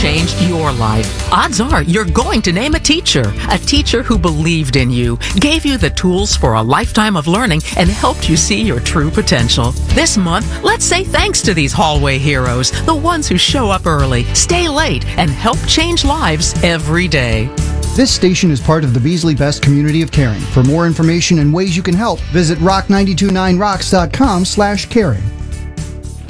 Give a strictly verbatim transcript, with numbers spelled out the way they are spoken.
change your life. Odds are you're going to name a teacher, a teacher who believed in you, gave you the tools for a lifetime of learning, and helped you see your true potential. This month, let's say thanks to these hallway heroes, the ones who show up early, stay late, and help change lives every day. This station is part of the Beasley Best community of caring. For more information and ways you can help, visit rock nine two nine rocks dot com slash caring.